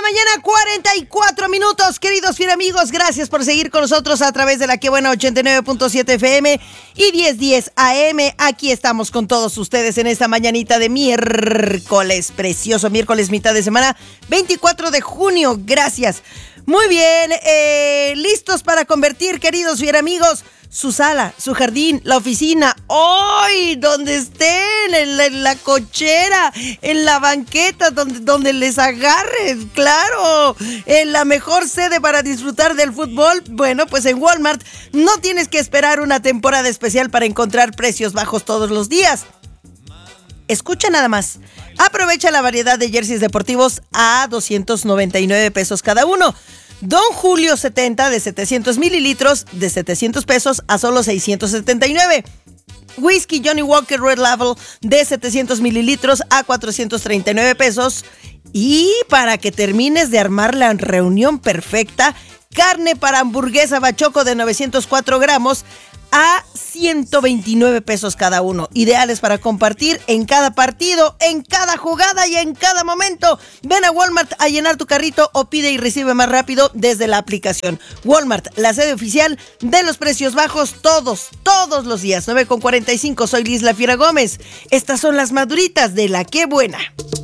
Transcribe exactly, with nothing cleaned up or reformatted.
mañana, cuarenta y cuatro minutos, queridos fiel amigos. Gracias por seguir con nosotros a través de la Que Buena ochenta y nueve punto siete F M y diez diez A M. Aquí estamos con todos ustedes en esta mañanita de miércoles, precioso miércoles, mitad de semana, veinticuatro de junio. Gracias. Muy bien, eh, listos para convertir, queridos fiel amigos, su sala, su jardín, la oficina, hoy, donde estén, en la, en la cochera, en la banqueta, donde, donde les agarre, claro, en la mejor sede para disfrutar del fútbol. Bueno, pues en Walmart no tienes que esperar una temporada especial para encontrar precios bajos todos los días. Escucha nada más. Aprovecha la variedad de jerseys deportivos a doscientos noventa y nueve pesos cada uno. Don Julio setenta de setecientos mililitros de setecientos pesos a solo seiscientos setenta y nueve. Whisky Johnny Walker Red Label de setecientos mililitros a cuatrocientos treinta y nueve pesos. Y para que termines de armar la reunión perfecta, carne para hamburguesa bachoco de novecientos cuatro gramos a ciento veintinueve pesos cada uno. Ideales para compartir en cada partido, en cada jugada y en cada momento. Ven a Walmart a llenar tu carrito o pide y recibe más rápido desde la aplicación. Walmart, la sede oficial de los precios bajos todos, todos los días. nueve con cuarenta y cinco, soy Lisla Fiera Gómez. Estas son las maduritas de la Que Buena.